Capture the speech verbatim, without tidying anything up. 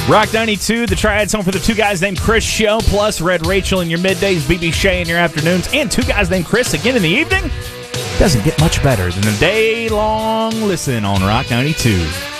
Rock ninety-two, the Triad's home for the Two Guys Named Chris show, plus Red Rachel in your middays, B B Shea in your afternoons, and Two Guys Named Chris again in the evening. Doesn't get much better than a day-long listen on Rock ninety-two.